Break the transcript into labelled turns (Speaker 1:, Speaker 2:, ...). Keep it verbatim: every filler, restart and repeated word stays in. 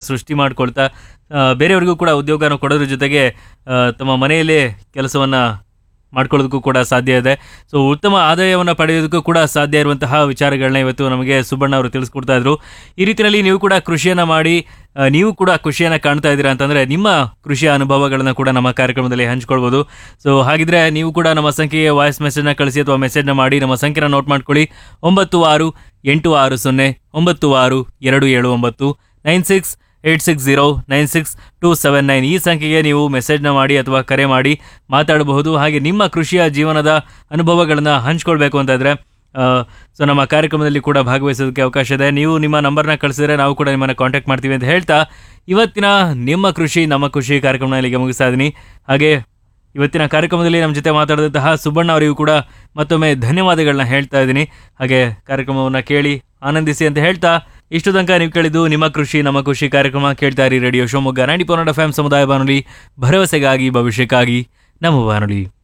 Speaker 1: ಸೃಷ್ಟಿ ಮಾಡಿಕೊಳ್ತಾ ಬೇರೆಯವ್ರಿಗೂ ಕೂಡ ಉದ್ಯೋಗನ ಕೊಡೋದ್ರ ಜೊತೆಗೆ ತಮ್ಮ ಮನೆಯಲ್ಲೇ ಕೆಲಸವನ್ನು ಮಾಡ್ಕೊಳ್ಳೋದಕ್ಕೂ ಕೂಡ ಸಾಧ್ಯ ಇದೆ. ಸೊ ಉತ್ತಮ ಆದಾಯವನ್ನು ಪಡೆಯೋದಕ್ಕೂ ಕೂಡ ಸಾಧ್ಯ ಇರುವಂತಹ ವಿಚಾರಗಳನ್ನ ಇವತ್ತು ನಮಗೆ ಸುಬ್ಬಣ್ಣ ಅವರು ತಿಳಿಸ್ಕೊಡ್ತಾ ಇದ್ರು. ಈ ರೀತಿಯಲ್ಲಿ ನೀವು ಕೂಡ ಕೃಷಿಯನ್ನು ಮಾಡಿ ನೀವು ಕೂಡ ಖುಷಿಯನ್ನು ಕಾಣ್ತಾ ಇದ್ದೀರಾ ಅಂತಂದರೆ ನಿಮ್ಮ ಕೃಷಿಯ ಅನುಭವಗಳನ್ನು ಕೂಡ ನಮ್ಮ ಕಾರ್ಯಕ್ರಮದಲ್ಲಿ ಹಂಚ್ಕೊಳ್ಬೋದು. ಸೊ ಹಾಗಿದ್ರೆ ನೀವು ಕೂಡ ನಮ್ಮ ಸಂಖ್ಯೆಗೆ ವಾಯ್ಸ್ ಮೆಸೇಜ್ನ ಕಳಿಸಿ ಅಥವಾ ಮೆಸೇಜ್ನ ಮಾಡಿ ನಮ್ಮ ಸಂಖ್ಯೆನ ನೋಟ್ ಮಾಡ್ಕೊಳ್ಳಿ. ಒಂಬತ್ತು ಆರು ಎಂಟು ಆರು ಸೊನ್ನೆ ಒಂಬತ್ತು ಆರು ಎರಡು ಏಳು ಒಂಬತ್ತು nine six eight six zero nine six two seven nine ಈ ಸಂಖ್ಯೆಗೆ ನೀವು ಮೆಸೇಜ್ನ ಮಾಡಿ ಅಥವಾ ಕರೆ ಮಾಡಿ ಮಾತಾಡಬಹುದು. ಹಾಗೆ ನಿಮ್ಮ ಕೃಷಿಯ ಜೀವನದ ಅನುಭವಗಳನ್ನು ಹಂಚ್ಕೊಳ್ಬೇಕು ಅಂತ ಇದ್ದರೆ ಸೊ ನಮ್ಮ ಕಾರ್ಯಕ್ರಮದಲ್ಲಿ ಕೂಡ ಭಾಗವಹಿಸೋದಕ್ಕೆ ಅವಕಾಶ ಇದೆ. ನೀವು ನಿಮ್ಮ ನಂಬರ್ನ ಕಳಿಸಿದ್ರೆ ನಾವು ಕೂಡ ನಿಮ್ಮನ್ನು ಕಾಂಟ್ಯಾಕ್ಟ್ ಮಾಡ್ತೀವಿ ಅಂತ ಹೇಳ್ತಾ ಇವತ್ತಿನ ನಿಮ್ಮ ಕೃಷಿ ನಮ್ಮ ಖುಷಿ ಕಾರ್ಯಕ್ರಮನ ಇಲ್ಲಿಗೆ ಮುಗಿಸ್ತಾ ಇದ್ದೀನಿ. ಹಾಗೆ ಇವತ್ತಿನ ಕಾರ್ಯಕ್ರಮದಲ್ಲಿ ನಮ್ಮ ಜೊತೆ ಮಾತಾಡಿದಂತಹ ಸುಬ್ಬಣ್ಣ ಅವರಿಗೂ ಕೂಡ ಮತ್ತೊಮ್ಮೆ ಧನ್ಯವಾದಗಳನ್ನ ಹೇಳ್ತಾ ಇದ್ದೀನಿ. ಹಾಗೆ ಕಾರ್ಯಕ್ರಮವನ್ನು ಕೇಳಿ ಆನಂದಿಸಿ ಅಂತ ಹೇಳ್ತಾ ಇಷ್ಟು ತನಕ ನೀವು ಕೇಳಿದ್ದು ನಿಮ್ಮ ಕೃಷಿ ನಮ್ಮ ಖುಷಿ ಕಾರ್ಯಕ್ರಮ. ಕೇಳ್ತಾ ಇರಿ radio Shivamogga ninety point F M ಸಮುದಾಯ ಬಾನುಲಿ, ಭರವಸೆಗಾಗಿ ಭವಿಷ್ಯಕ್ಕಾಗಿ ನಮ್ಮ ಬಾನುಲಿ.